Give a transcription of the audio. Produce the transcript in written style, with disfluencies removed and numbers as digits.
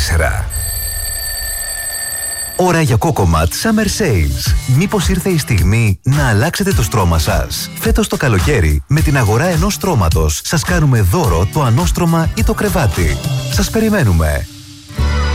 4. Ώρα για Cocomat Summer Sales. Μήπως ήρθε η στιγμή να αλλάξετε το στρώμα σας? Φέτος το καλοκαίρι, με την αγορά ενός στρώματος, σας κάνουμε δώρο το ανώστρωμα ή το κρεβάτι. Σας περιμένουμε.